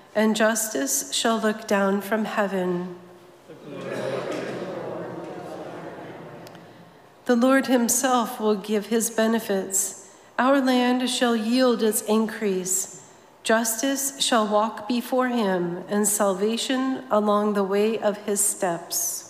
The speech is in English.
and justice shall look down from heaven. The Lord himself will give his benefits. Our land shall yield its increase. Justice shall walk before him, and salvation along the way of his steps.